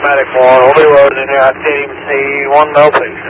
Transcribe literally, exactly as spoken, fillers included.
Medic one, will be loaded in here. I can't even see one no, please.